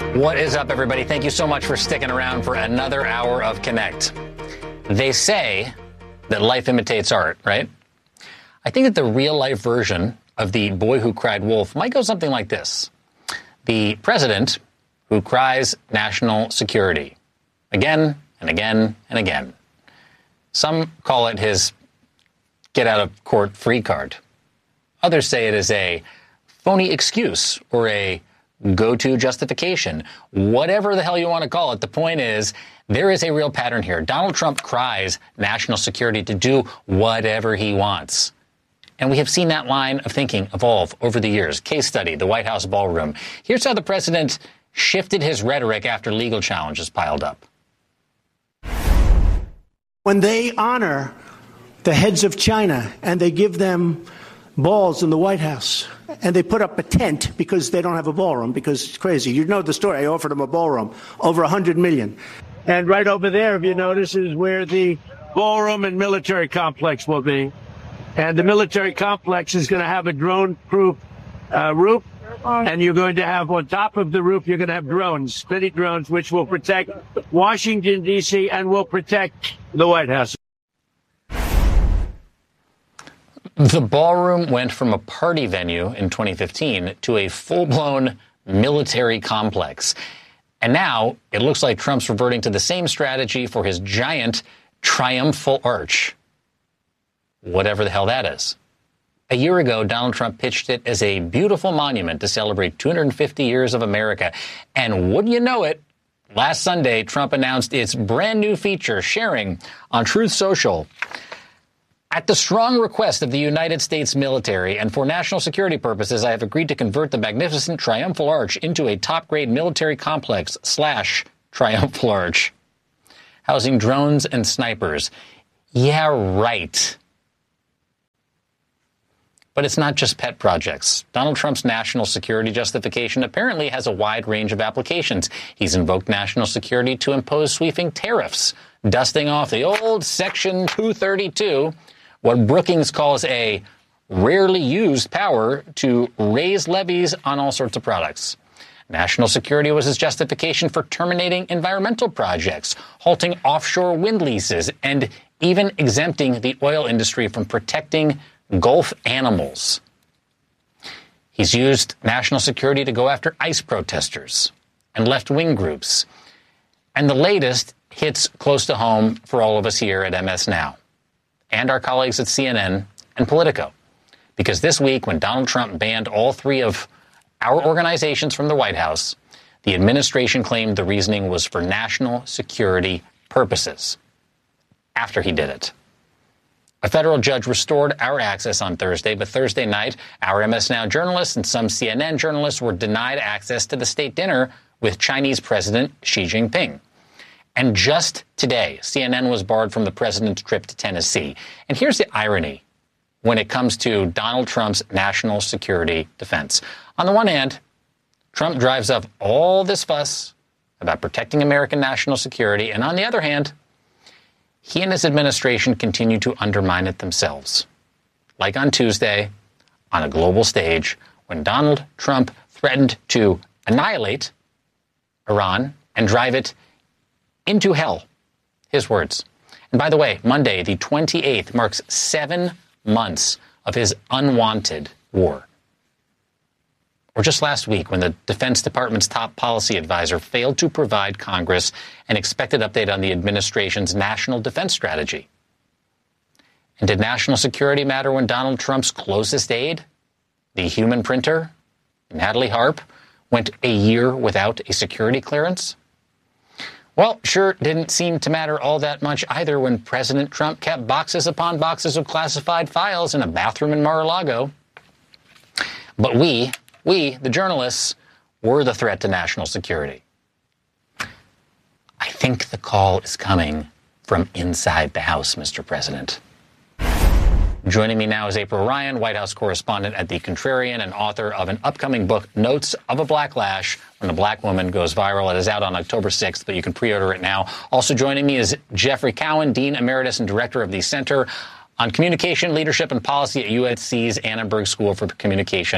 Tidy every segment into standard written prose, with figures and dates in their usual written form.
What is up, everybody? Thank you so much for sticking around for another hour of Connect. They say that life imitates art, right? I think that the real-life version of the boy who cried wolf might go something like this. The president who cries national security again and again and again. Some call it his get-out-of-court free card. Others say it is a phony excuse or a go-to justification. Whatever the hell you want to call it, the point is there is a real pattern here. Donald Trump cries national security to do whatever he wants. And we have seen that line of thinking evolve over the years. Case study, the White House ballroom. Here's how the president shifted his rhetoric after legal challenges piled up. When they honor the heads of China and they give them balls in the White House and they put up a tent because they don't have a ballroom, because it's crazy. You know the story. I offered them a ballroom, over $100 million. And right over there, if you notice, is where the ballroom and military complex will be. And the military complex is going to have a drone-proof roof. And you're going to have, on top of the roof, you're going to have drones, spinning drones, which will protect Washington, D.C., and will protect the White House. The ballroom went from a party venue in 2015 to a full-blown military complex. And now it looks like Trump's reverting to the same strategy for his giant triumphal arch. Whatever the hell that is. A year ago, Donald Trump pitched it as a beautiful monument to celebrate 250 years of America. And wouldn't you know it, last Sunday, Trump announced its brand new feature, sharing on Truth Social. At the strong request of the United States military and for national security purposes, I have agreed to convert the magnificent Triumphal Arch into a top-grade military complex / Triumphal Arch, housing drones and snipers. Yeah, right. But it's not just pet projects. Donald Trump's national security justification apparently has a wide range of applications. He's invoked national security to impose sweeping tariffs, dusting off the old Section 232, what Brookings calls a rarely used power to raise levies on all sorts of products. National security was his justification for terminating environmental projects, halting offshore wind leases, and even exempting the oil industry from protecting Gulf animals. He's used national security to go after ICE protesters and left-wing groups. And the latest hits close to home for all of us here at MS Now and our colleagues at CNN and Politico. Because this week, when Donald Trump banned all three of our organizations from the White House, the administration claimed the reasoning was for national security purposes. After he did it, a federal judge restored our access on Thursday, but Thursday night, our MS Now journalists and some CNN journalists were denied access to the state dinner with Chinese President Xi Jinping. And just today, CNN was barred from the president's trip to Tennessee. And here's the irony when it comes to Donald Trump's national security defense. On the one hand, Trump drives up all this fuss about protecting American national security, and on the other hand, he and his administration continue to undermine it themselves. Like on Tuesday, on a global stage, when Donald Trump threatened to annihilate Iran and drive it into hell. His words. And by the way, Monday, the 28th, marks 7 months of his unwanted war. Or just last week, when the Defense Department's top policy advisor failed to provide Congress an expected update on the administration's national defense strategy. And did national security matter when Donald Trump's closest aide, the human printer, Natalie Harp, went a year without a security clearance? Well, sure didn't seem to matter all that much either when President Trump kept boxes upon boxes of classified files in a bathroom in Mar-a-Lago. But we, the journalists, were the threat to national security. I think the call is coming from inside the House, Mr. President. Joining me now is April Ryan, White House correspondent at The Contrarian and author of an upcoming book, Notes of a Blacklash, When a Black Woman Goes Viral. It is out on October 6th, but you can pre-order it now. Also joining me is Jeffrey Cowan, Dean Emeritus and Director of the Center on Communication, Leadership, and Policy at USC's Annenberg School for Communication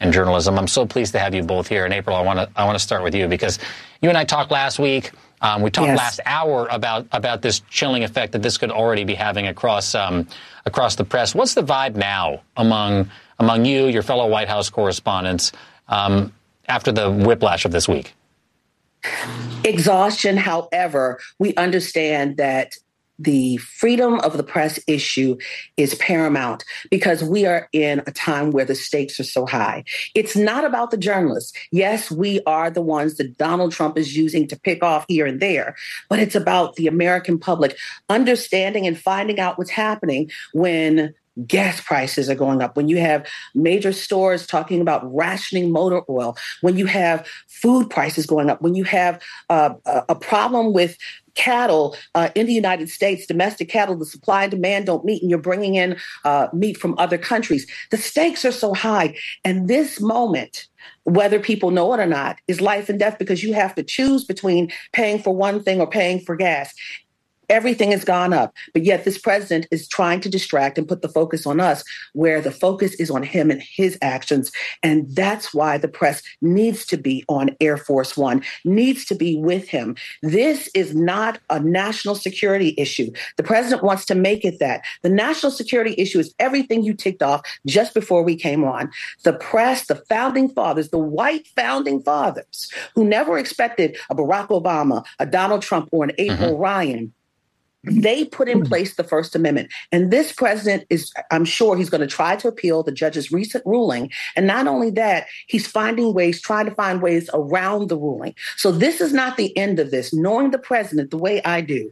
and journalism. I'm so pleased to have you both here. And April, I want to start with you because you and I talked last week. We talked last hour about this chilling effect that this could already be having across the press. What's the vibe now among you, your fellow White House correspondents, after the whiplash of this week? Exhaustion. However, we understand that the freedom of the press issue is paramount because we are in a time where the stakes are so high. It's not about the journalists. Yes, we are the ones that Donald Trump is using to pick off here and there, but it's about the American public understanding and finding out what's happening when gas prices are going up, when you have major stores talking about rationing motor oil, when you have food prices going up, when you have a problem with cattle in the United States, domestic cattle, the supply and demand don't meet, and you're bringing in meat from other countries. The stakes are so high. And this moment, whether people know it or not, is life and death because you have to choose between paying for one thing or paying for gas. Everything has gone up, but yet this president is trying to distract and put the focus on us where the focus is on him and his actions. And that's why the press needs to be on Air Force One, needs to be with him. This is not a national security issue. The president wants to make it that. The national security issue is everything you ticked off just before we came on. The press, the founding fathers, the white founding fathers who never expected a Barack Obama, a Donald Trump, or an April Ryan, they put in place the First Amendment. And this president I'm sure he's going to try to appeal the judge's recent ruling. And not only that, he's trying to find ways around the ruling. So this is not the end of this. Knowing the president the way I do.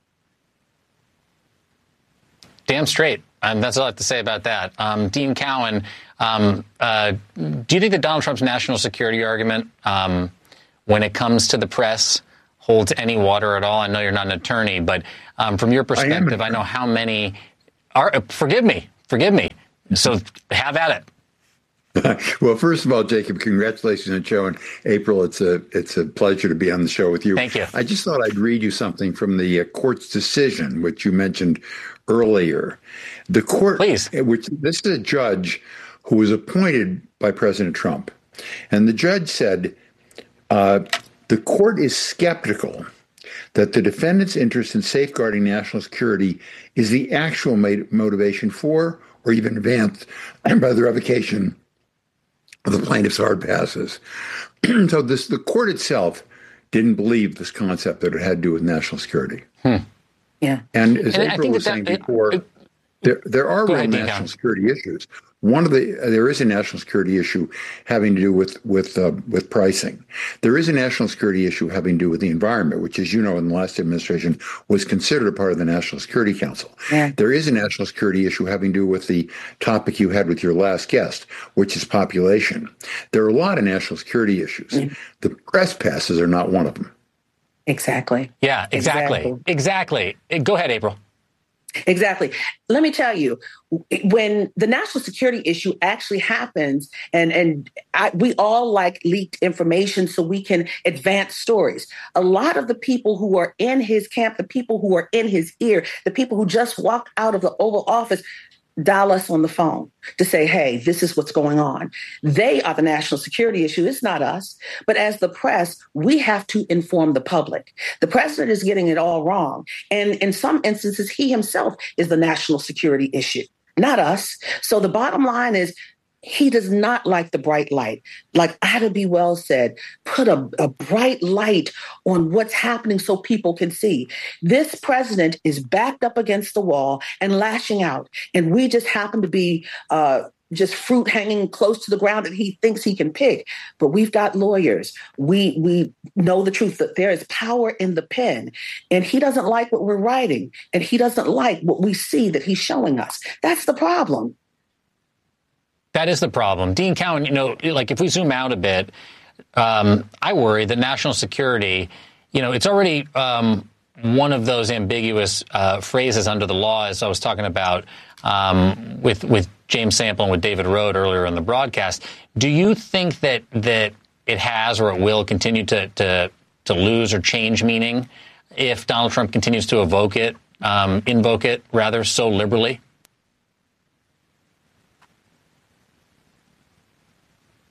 Damn straight. That's all I have to say about that. Dean Cowan, do you think that Donald Trump's national security argument, when it comes to the press, holds any water at all? I know you're not an attorney, but from your perspective, I know how many are. Forgive me. So have at it. Well, first of all, Jacob, congratulations on the show. And April, it's a pleasure to be on the show with you. Thank you. I just thought I'd read you something from the court's decision, which you mentioned earlier. The court, please. This is a judge who was appointed by President Trump, and the judge said, the court is skeptical that the defendant's interest in safeguarding national security is the actual motivation for or even advanced by the revocation of the plaintiff's hard passes. So the court itself didn't believe this concept that it had to do with national security. Yeah. And as April was saying before, there are real national security issues. There is a national security issue having to do with pricing. There is a national security issue having to do with the environment, which, as you know, in the last administration was considered a part of the National Security Council. Yeah. There is a national security issue having to do with the topic you had with your last guest, which is population. There are a lot of national security issues. Mm. The press passes are not one of them. Exactly. Yeah, exactly. Go ahead, April. Exactly. Let me tell you, when the national security issue actually happens, we all like leaked information so we can advance stories. A lot of the people who are in his camp, the people who are in his ear, the people who just walked out of the Oval Office, dial us on the phone to say, hey, this is what's going on. They are the national security issue. It's not us. But as the press, we have to inform the public. The president is getting it all wrong. And in some instances, he himself is the national security issue, not us. So the bottom line is, he does not like the bright light. Like Ida B. Wells said, put a bright light on what's happening so people can see. This president is backed up against the wall and lashing out. And we just happen to be just fruit hanging close to the ground that he thinks he can pick. But we've got lawyers. We know the truth, that there is power in the pen. And he doesn't like what we're writing. And he doesn't like what we see that he's showing us. That's the problem. That is the problem. Dean Cowan, if we zoom out a bit, I worry that national security, it's already one of those ambiguous phrases under the law, as I was talking about with James Sample and with David Rode earlier in the broadcast. Do you think that it has or it will continue to lose or change meaning if Donald Trump continues to invoke it so liberally?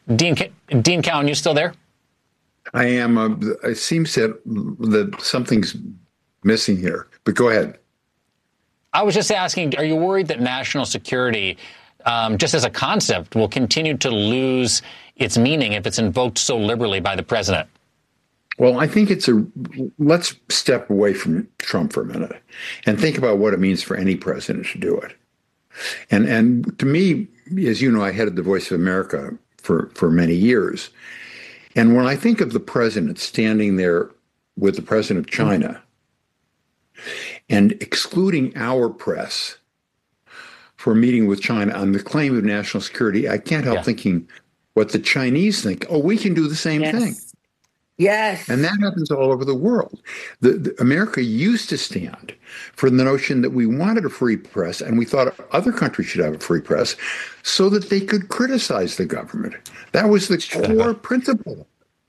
Dean Cowan, you still there? I am. It seems that something's missing here, but go ahead. I was just asking, are you worried that national security, just as a concept, will continue to lose its meaning if it's invoked so liberally by the president? Well, I think let's step away from Trump for a minute and think about what it means for any president to do it. And to me, as you know, I headed the Voice of America for many years. And when I think of the president standing there with the president of China and excluding our press for a meeting with China on the claim of national security, I can't help thinking what the Chinese think. Oh, we can do the same thing. Yes. And that happens all over the world. America used to stand for the notion that we wanted a free press and we thought other countries should have a free press so that they could criticize the government. That was the core principle.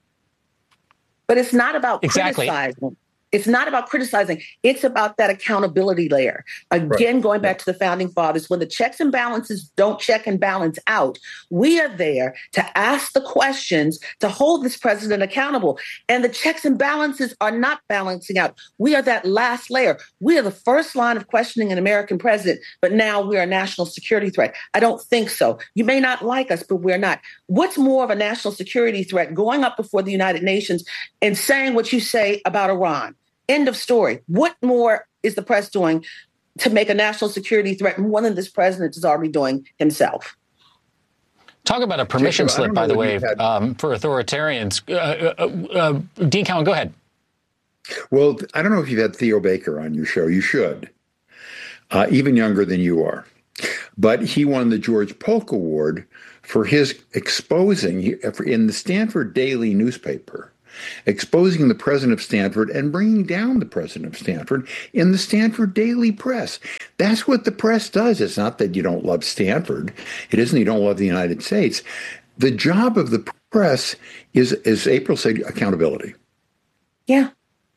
But it's not about criticizing. It's not about criticizing. It's about that accountability layer. Again, going back to the founding fathers, when the checks and balances don't check and balance out, we are there to ask the questions, to hold this president accountable. And the checks and balances are not balancing out. We are that last layer. We are the first line of questioning an American president, but now we are a national security threat. I don't think so. You may not like us, but we're not. What's more of a national security threat, going up before the United Nations and saying what you say about Iran? End of story. What more is the press doing to make a national security threat more than this president is already doing himself? Talk about a permission slip, by the way, for authoritarians. Dean Cowan, go ahead. Well, I don't know if you've had Theo Baker on your show. You should. Even younger than you are. But he won the George Polk Award for his exposing, in the Stanford Daily newspaper, exposing the president of Stanford and bringing down the president of Stanford in the Stanford Daily Press. That's what the press does. It's not that you don't love Stanford. It isn't you don't love the United States. The job of the press is, as April said, accountability. Yeah.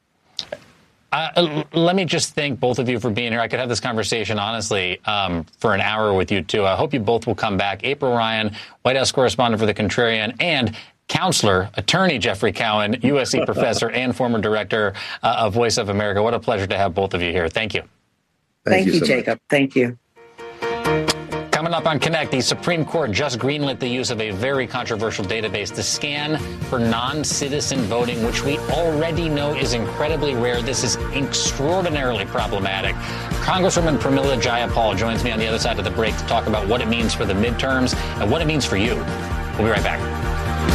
Let me just thank both of you for being here. I could have this conversation, honestly, for an hour with you, too. I hope you both will come back. April Ryan, White House correspondent for The Contrarian, and counselor, attorney Jeffrey Cowan, USC professor and former director of Voice of America. What a pleasure to have both of you here. Thank you. Thank you, Jacob. Thank you. Coming up on Connect, the Supreme Court just greenlit the use of a very controversial database to scan for non-citizen voting, which we already know is incredibly rare. This is extraordinarily problematic. Congresswoman Pramila Jayapal joins me on the other side of the break to talk about what it means for the midterms and what it means for you. We'll be right back.